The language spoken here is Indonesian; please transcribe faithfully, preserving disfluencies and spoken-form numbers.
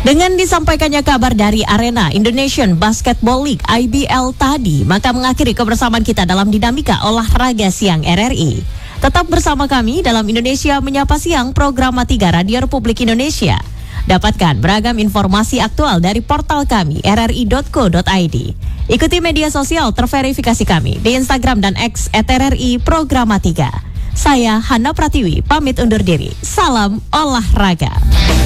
Dengan disampaikannya kabar dari Arena Indonesian Basketball League I B L tadi, maka mengakhiri kebersamaan kita dalam dinamika olahraga siang R R I. Tetap bersama kami dalam Indonesia Menyapa Siang, program tiga Radio Republik Indonesia. Dapatkan beragam informasi aktual dari portal kami r r i dot co dot i d. Ikuti media sosial terverifikasi kami di Instagram dan X et r r i Programa tiga. Saya Hana Pratiwi, pamit undur diri. Salam olahraga.